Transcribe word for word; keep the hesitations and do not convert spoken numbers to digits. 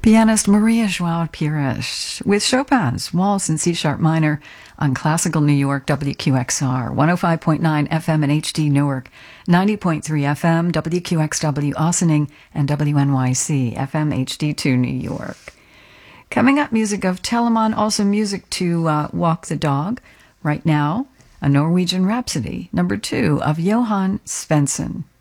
Pianist Maria Joao Pires with Chopin's Waltz in C-sharp minor on Classical New York W Q X R, one oh five point nine F M and H D Newark, ninety point three F M, W Q X W Ossining, and W N Y C F M H D two New York. Coming up, music of Telemann, also music to uh, Walk the Dog. Right now, a Norwegian Rhapsody, number two of Johann Svensson.